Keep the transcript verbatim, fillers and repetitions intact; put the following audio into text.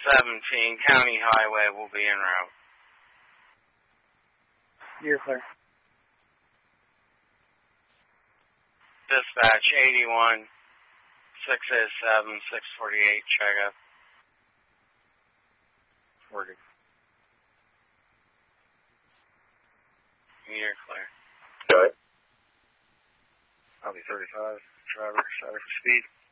seventeen, County Highway will be en route. You're clear. Dispatch eighty-one, six oh seven, six forty-eight, check up. Working. You're clear. Got it. I'll be thirty-five, driver, sorry for speed.